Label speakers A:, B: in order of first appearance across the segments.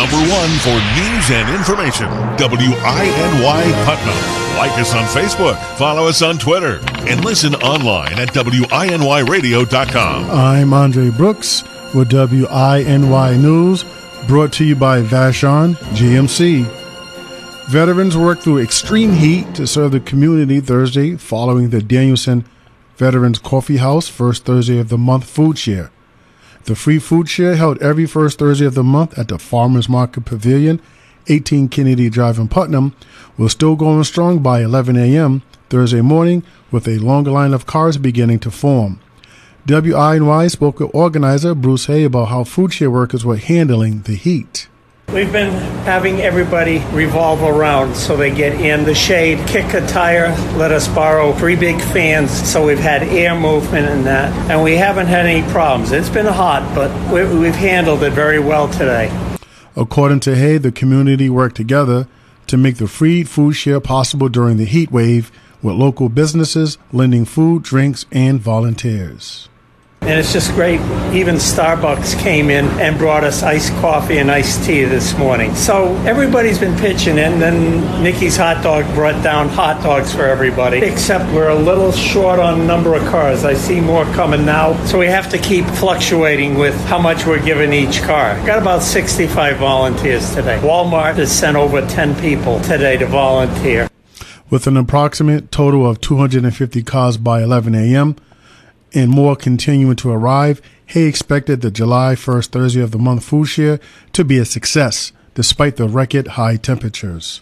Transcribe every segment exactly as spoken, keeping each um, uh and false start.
A: number one for news and information, W I N Y Putnam. Like us on Facebook, follow us on Twitter, and listen online at W I N Y radio dot com.
B: I'm Andre Brooks with W I N Y News, brought to you by Vashon G M C. Veterans worked through extreme heat to serve the community Thursday following the Danielson Veterans Coffee House First Thursday of the Month food share. The free food share held every first Thursday of the month at the Farmers Market Pavilion, eighteen Kennedy Drive in Putnam, was still going strong by eleven a.m. Thursday morning, with a longer line of cars beginning to form. W I N Y spoke with organizer Bruce Hay about how food share workers were handling the heat.
C: We've been having everybody revolve around so they get in the shade, kick a tire, let us borrow three big fans, so we've had air movement and that, and we haven't had any problems. It's been hot, but we, we've handled it very well today.
B: According to Hay, the community worked together to make the free food share possible during the heat wave, with local businesses lending food, drinks, and volunteers.
C: And it's just great. Even Starbucks came in and brought us iced coffee and iced tea this morning. So everybody's been pitching in. Then Nikki's Hot Dog brought down hot dogs for everybody. Except we're a little short on number of cars. I see more coming now. So we have to keep fluctuating with how much we're giving each car. Got about sixty-five volunteers today. Walmart has sent over ten people today to volunteer.
B: With an approximate total of two hundred fifty cars by eleven a.m., and more continuing to arrive, Hay expected the July first Thursday of the month food share to be a success, despite the record high temperatures.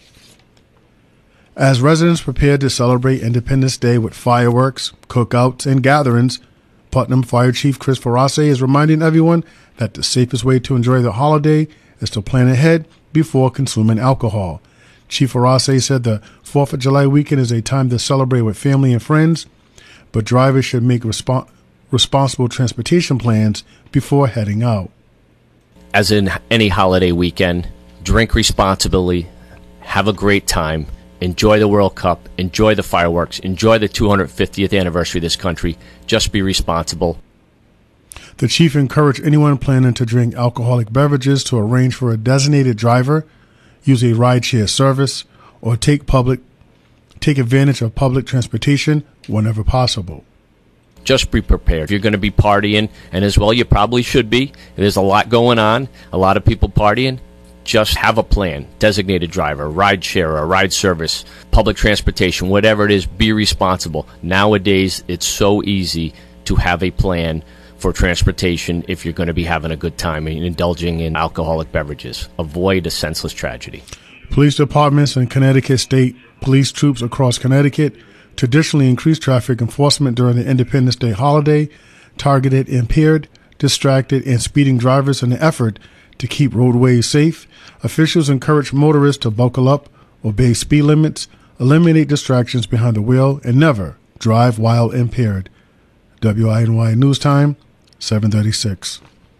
B: As residents prepared to celebrate Independence Day with fireworks, cookouts, and gatherings, Putnam Fire Chief Chris Farace is reminding everyone that the safest way to enjoy the holiday is to plan ahead before consuming alcohol. Chief Farace said the fourth of July weekend is a time to celebrate with family and friends, but drivers should make resp- responsible transportation plans before heading out.
D: As in any holiday weekend, drink responsibly, have a great time, enjoy the World Cup, enjoy the fireworks, enjoy the two hundred fiftieth anniversary of this country. Just be responsible.
B: The chief encouraged anyone planning to drink alcoholic beverages to arrange for a designated driver, use a rideshare service, or take public take advantage of public transportation whenever possible.
D: Just be prepared. If you're going to be partying, and as well you probably should be, there's a lot going on, a lot of people partying, just have a plan. Designated driver, ride share, a ride service, public transportation, whatever it is, be responsible. Nowadays, it's so easy to have a plan for transportation if you're going to be having a good time and indulging in alcoholic beverages. Avoid a senseless tragedy.
B: Police departments and Connecticut State Police troops across Connecticut traditionally increase traffic enforcement during the Independence Day holiday, targeted impaired, distracted, and speeding drivers in an effort to keep roadways safe. Officials encourage motorists to buckle up, obey speed limits, eliminate distractions behind the wheel, and never drive while impaired. W I N Y News Time, seven thirty-six.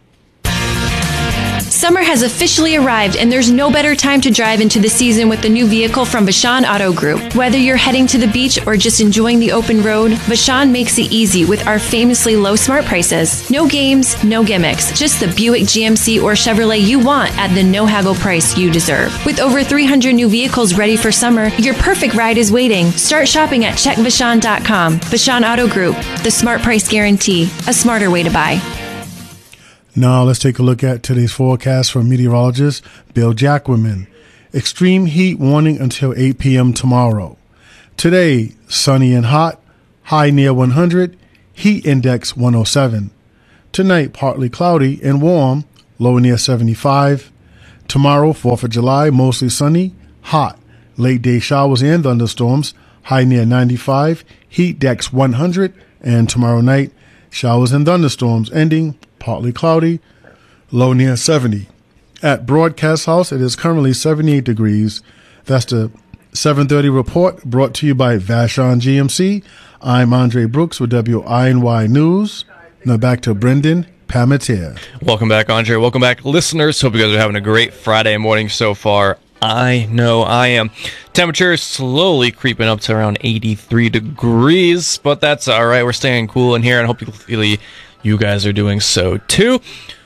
E: Summer has officially arrived, and there's no better time to drive into the season with the new vehicle from Vashon Auto Group. Whether you're heading to the beach or just enjoying the open road, Vashon makes it easy with our famously low smart prices. No games, no gimmicks, just the Buick, G M C, or Chevrolet you want at the no-haggle price you deserve. With over three hundred new vehicles ready for summer, your perfect ride is waiting. Start shopping at check vashon dot com. Vashon Auto Group, the smart price guarantee, a smarter way to buy.
B: Now let's take a look at today's forecast from meteorologist Bill Jacquemin. Extreme heat warning until eight p.m. tomorrow. Today, sunny and hot, high near one hundred, heat index one oh seven. Tonight, partly cloudy and warm, low near seventy-five. Tomorrow, fourth of July, mostly sunny, hot, late day showers and thunderstorms, high near ninety-five, heat index one hundred, and tomorrow night, showers and thunderstorms ending partly cloudy, low near seventy. At Broadcast House, it is currently seventy-eight degrees. That's the seven thirty report brought to you by Vashon G M C. I'm Andre Brooks with W I N Y News. Now back to Brendan Pametier.
F: Welcome back, Andre. Welcome back, listeners. Hope you guys are having a great Friday morning so far. I know I am. Temperature is slowly creeping up to around eighty-three degrees, but that's all right. We're staying cool in here, and hopefully you guys are doing so too.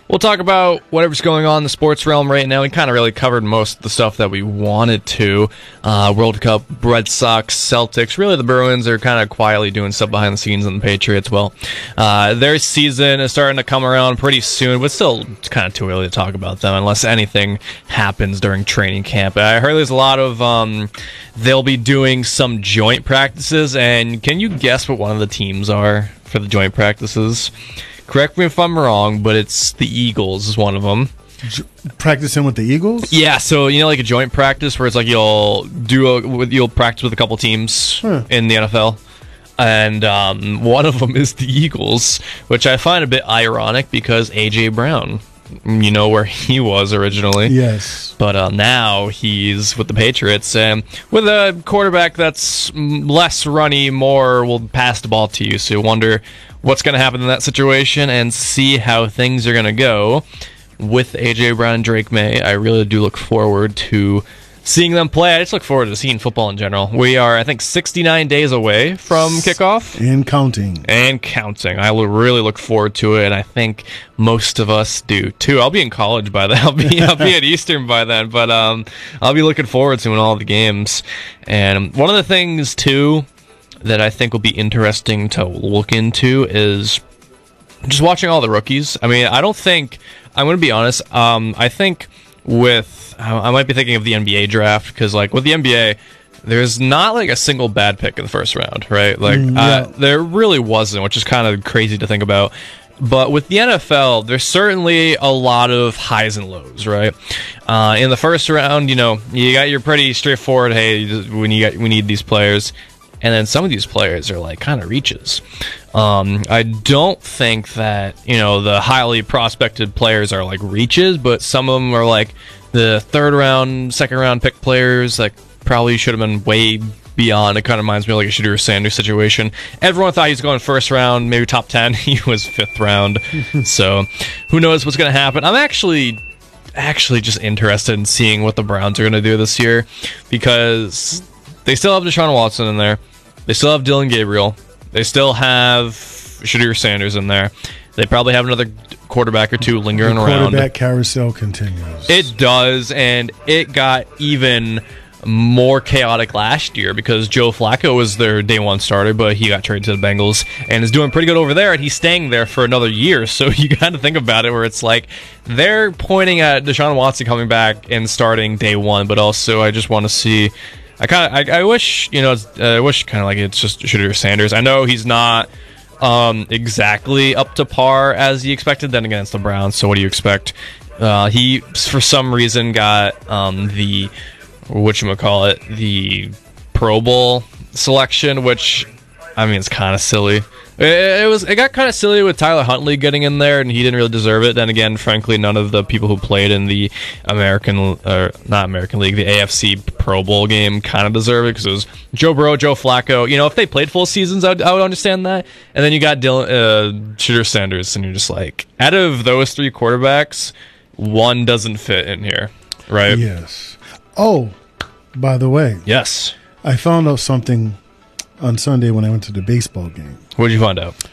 F: We'll talk about whatever's going on in the sports realm right now. We kind of really covered most of the stuff that we wanted to. Uh, World Cup, Red Sox, Celtics. Really, the Bruins are kind of quietly doing stuff behind the scenes, and the Patriots, well, uh, their season is starting to come around pretty soon, but still it's kind of too early to talk about them unless anything happens during training camp. I heard there's a lot of, um, they'll be doing some joint practices, and can you guess what one of the teams are for the joint practices? Correct me if I'm wrong, but it's the Eagles is one of them.
B: Practicing with the Eagles?
F: Yeah, so you know, like a joint practice where it's like you'll do a, you'll practice with a couple teams huh. in the N F L, and um, one of them is the Eagles, which I find a bit ironic because A J Brown, you know where he was originally.
B: Yes.
F: But uh, now he's with the Patriots, and with a quarterback that's less runny, more will pass the ball to you. So you wonder what's going to happen in that situation and see how things are going to go with A J Brown and Drake May. I really do look forward to seeing them play. I just look forward to seeing football in general. We are, I think, sixty-nine days away from kickoff.
B: And counting.
F: And counting. I will really look forward to it, and I think most of us do, too. I'll be in college by then. I'll be I'll be at Eastern by then, but um, I'll be looking forward to all the games. And one of the things, too, that I think will be interesting to look into is just watching all the rookies. I mean, I don't think... I'm going to be honest. Um, I think with... I might be thinking of the N B A draft, because, like, with the N B A, there's not, like, a single bad pick in the first round, right? Like, mm, yeah. uh, there really wasn't, which is kind of crazy to think about. But with the N F L, there's certainly a lot of highs and lows, right? Uh, in the first round, you know, you got your pretty straightforward, hey, we need, we need these players. And then some of these players are like kind of reaches. Um, I don't think that, you know, the highly prospected players are like reaches, but some of them are like the third round, second round pick players that probably should have been way beyond. It kind of reminds me of like a Shedeur Sanders situation. Everyone thought he was going first round, maybe top ten. He was fifth round. So who knows what's going to happen. I'm actually actually just interested in seeing what the Browns are going to do this year, because they still have Deshaun Watson in there. They still have Dylan Gabriel. They still have Shedeur Sanders in there. They probably have another quarterback or two lingering
B: the
F: around.
B: Quarterback carousel continues.
F: It does, and it got even more chaotic last year because Joe Flacco was their day one starter, but he got traded to the Bengals and is doing pretty good over there, and he's staying there for another year. So you got to think about it, where it's like they're pointing at Deshaun Watson coming back and starting day one, but also I just want to see. I kind of, I, I wish, you know, it's, uh, I wish kind of like it's just Shedeur Sanders. I know he's not um, exactly up to par as he expected. Then again, it's the Browns, so what do you expect? Uh, he, for some reason, got um, the whatchamacallit, the Pro Bowl selection, which, I mean, it's kind of silly. It, it was. It got kind of silly with Tyler Huntley getting in there, and he didn't really deserve it. Then again, frankly, none of the people who played in the American, or not American League, the A F C Pro Bowl game kind of deserve it, because it was Joe Burrow, Joe Flacco. You know, if they played full seasons, I would, I would understand that. And then you got Dylan, uh, Shedeur Sanders, and you're just like, out of those three quarterbacks, one doesn't fit in here, right?
B: Yes. Oh, by the way.
F: Yes.
B: I found out something on Sunday when I went to the baseball game.
F: What did you find out?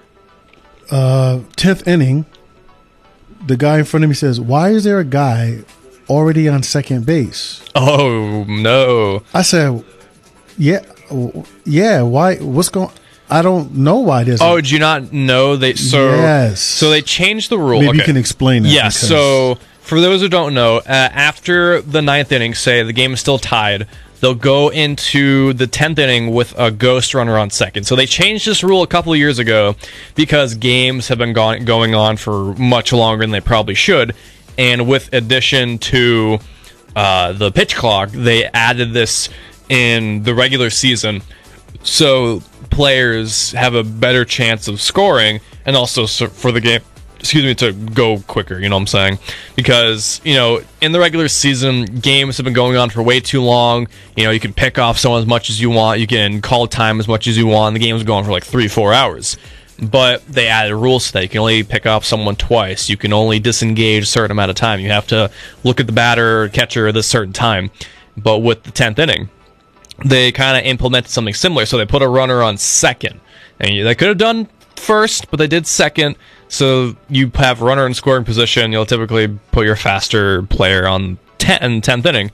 B: Uh, tenth inning, the guy in front of me says, "Why is there a guy already on second base?"
F: Oh, no.
B: I said, yeah, yeah, why? What's going I don't know why there's
F: Oh, did you not know? they so
B: Yes.
F: So they changed the rule.
B: Maybe
F: okay.
B: you can explain it.
F: Yeah, so for those who don't know, uh, after the ninth inning, say the game is still tied, they'll go into the tenth inning with a ghost runner on second. So they changed this rule a couple of years ago because games have been gone, going on for much longer than they probably should. And with addition to uh, the pitch clock, they added this in the regular season so players have a better chance of scoring, and also for the game, excuse me, to go quicker, you know what I'm saying? Because, you know, in the regular season, games have been going on for way too long. You know, you can pick off someone as much as you want. You can call time as much as you want. The game's going for like three, four hours. But they added rules so that you can only pick off someone twice. You can only disengage a certain amount of time. You have to look at the batter or catcher at a certain time. But with the tenth inning, they kind of implemented something similar. So they put a runner on second. And they could have done first, but they did second. So you have runner in scoring position. You'll typically put your faster player on ten, tenth inning.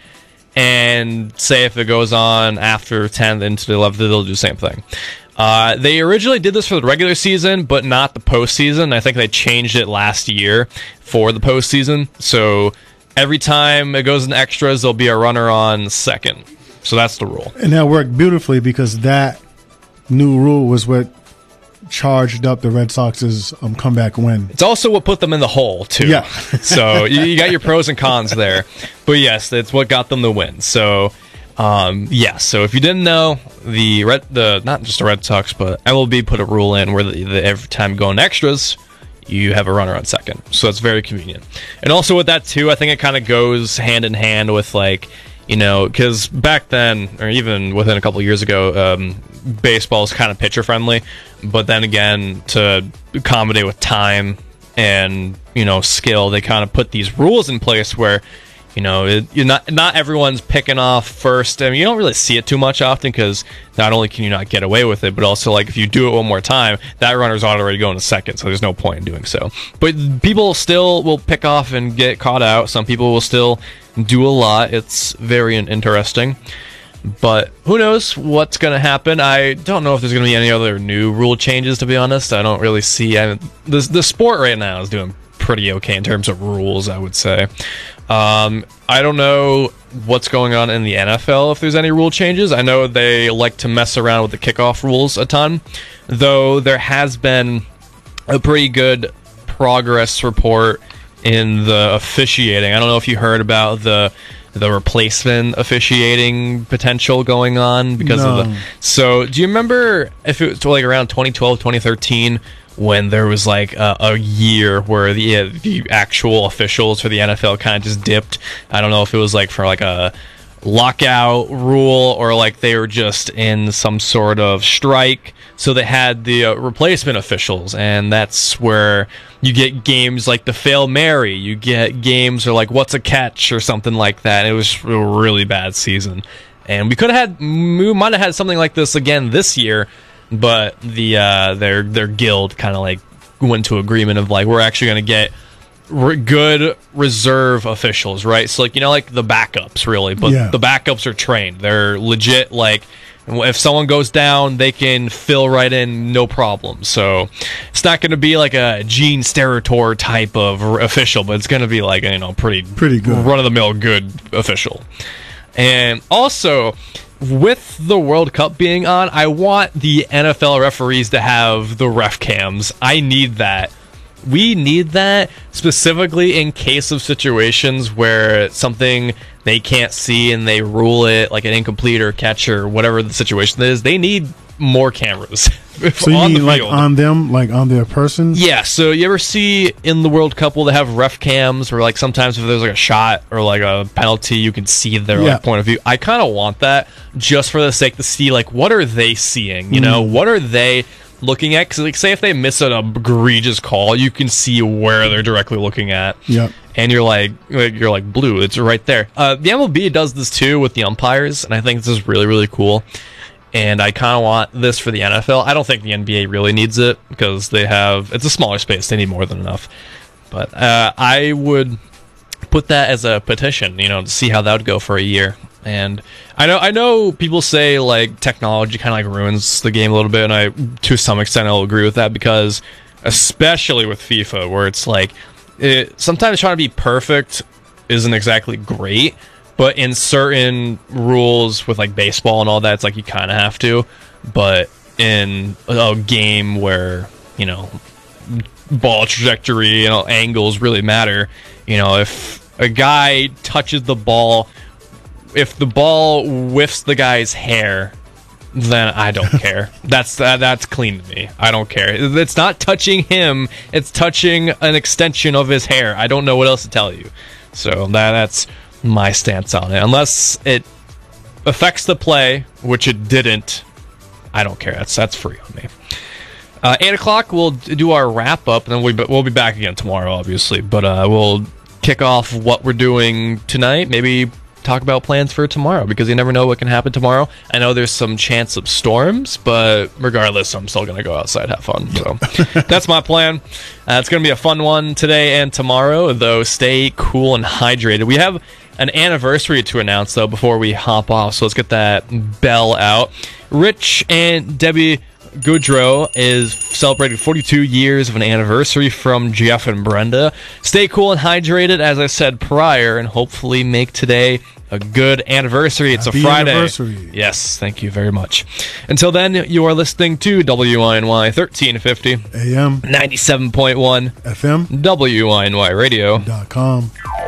F: And say if it goes on after tenth into the eleventh, they'll do the same thing. Uh, they originally did this for the regular season, but not the postseason. I think they changed it last year for the postseason. So every time it goes in extras, there'll be a runner on second. So that's the rule.
B: And that worked beautifully because that new rule was what charged up the Red Sox's um, comeback win.
F: It's also what put them in the hole, too.
B: Yeah.
F: So you, you got your pros and cons there. But yes, that's what got them the win. So, um, yeah. So if you didn't know, the Red, the not just the Red Sox, but M L B put a rule in where the, the, every time you go in extras, you have a runner on second. So it's very convenient. And also with that, too, I think it kind of goes hand in hand with, like, you know, because back then, or even within a couple of years ago, um, baseball is kind of pitcher friendly. But then again, to accommodate with time and, you know, skill, they kind of put these rules in place where, you know, it, you're not not everyone's picking off first. I mean, you don't really see it too much often because not only can you not get away with it, but also, like, if you do it one more time, that runner's already going to second, so there's no point in doing so. But people still will pick off and get caught out. Some people will still do a lot. It's very interesting. But who knows what's going to happen. I don't know if there's going to be any other new rule changes, to be honest. I don't really see... I mean, the, the sport right now is doing pretty okay in terms of rules, I would say. Um, I don't know what's going on in the N F L, if there's any rule changes. I know they like to mess around with the kickoff rules a ton, though there has been a pretty good progress report in the officiating. I don't know if you heard about the the replacement officiating potential going on because
B: no.
F: of the... So, do you remember if it was like around twenty twelve, twenty thirteen when there was like a, a year where the uh, the actual officials for the N F L kind of just dipped? I don't know if it was like for like a lockout rule or like they were just in some sort of strike. So they had the uh, replacement officials, and that's where you get games like the Fail Mary. You get games or like What's a Catch or something like that. It was a really bad season. And we could have had, we might have had something like this again this year, but the uh, their their guild kind of like went to agreement of like, we're actually going to get re- good reserve officials, right? So like, you know, like the backups really, but
B: yeah.
F: the backups are trained. They're legit, like, if someone goes down, they can fill right in, no problem. So it's not going to be like a Gene Steratore type of official, but it's going to be like, you know, pretty
B: pretty good,
F: run-of-the-mill good official. And also, with the World Cup being on, I want the N F L referees to have the ref cams. I need that. We need that specifically in case of situations where something they can't see and they rule it like an incomplete or catch or whatever the situation is. They need more cameras.
B: So you
F: on
B: mean
F: the
B: like
F: field.
B: on them, like on their person?
F: Yeah, so you ever see in the World Cup will they have ref cams or like sometimes if there's like a shot or like a penalty, you can see their
B: yeah.
F: like, point of view. I kind of want that just for the sake to see like what are they seeing, you mm. know? What are they looking at? Because like say if they miss an egregious call, you can see where they're directly looking at.
B: Yep.
F: And you're like, you're like blue. It's right there. Uh, the M L B does this too with the umpires, and I think this is really, really cool. And I kind of want this for the N F L. I don't think the N B A really needs it because they have it's a smaller space. They need more than enough. But uh, I would put that as a petition, you know, to see how that would go for a year. And I know I know people say like technology kind of like ruins the game a little bit, and I to some extent I'll agree with that because especially with FIFA, where it's like it, sometimes trying to be perfect isn't exactly great. But in certain rules with like baseball and all that, it's like you kind of have to. But in a game where, you know, ball trajectory, you know, angles really matter, you know, if a guy touches the ball, if the ball whiffs the guy's hair, then I don't care. That's uh, that's clean to me. I don't care. It's not touching him. It's touching an extension of his hair. I don't know what else to tell you. So that that's my stance on it. Unless it affects the play, which it didn't, I don't care. That's that's free on me. Uh, eight o'clock, we'll do our wrap-up, and then we'll, we'll be back again tomorrow, obviously. But uh, we'll kick off what we're doing tonight, maybe talk about plans for tomorrow, because you never know what can happen tomorrow. I know there's some chance of storms, but regardless, I'm still going to go outside, have fun. So that's my plan. Uh, it's going to be a fun one today and tomorrow, though. Stay cool and hydrated. We have an anniversary to announce, though, before we hop off, so let's get that bell out. Rich and Debbie Goodrow is celebrating forty-two years of an anniversary from Jeff and Brenda. Stay cool and hydrated, as I said prior, and hopefully make today a good anniversary. It's
B: Happy
F: a Friday.
B: Anniversary.
F: Yes, thank you very much. Until then, you are listening to W I N Y thirteen fifty
B: A M
F: ninety-seven point one
B: F M
F: W I N Y radio
B: dot com.